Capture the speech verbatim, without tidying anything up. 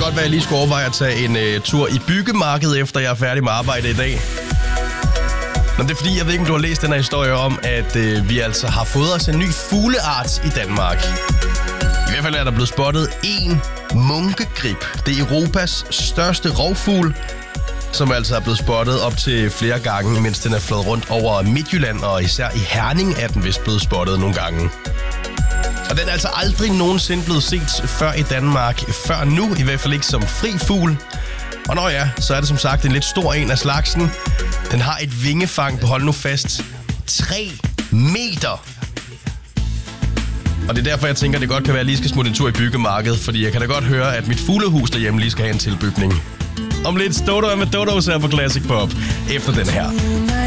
godt være, at jeg lige skulle overveje at tage en uh, tur i byggemarkedet, efter jeg er færdig med arbejde i dag. Nå, det er fordi, jeg ved ikke, om du har læst den her historie om, at uh, vi altså har fået os en ny fugleart i Danmark. I hvert fald er der blevet spottet en munkegrib. Det er Europas største rovfugl, som altså er blevet spottet op til flere gange, mens den er flået rundt over Midtjylland, og især i Herning er den vist blevet spottet nogle gange. Og den er altså aldrig nogensinde blevet set før i Danmark, før nu, i hvert fald ikke som fri fugl. Og når ja, så er det som sagt en lidt stor en af slagsen. Den har et vingefang på, hold nu fast, tre meter. Og det er derfor, jeg tænker, at det godt kan være, at jeg lige skal smutte en tur i byggemarkedet, fordi jeg kan da godt høre, at mit fuglehus derhjemme lige skal have en tilbygning. Om lidt står du med Dodos her på Classic Pop efter den her.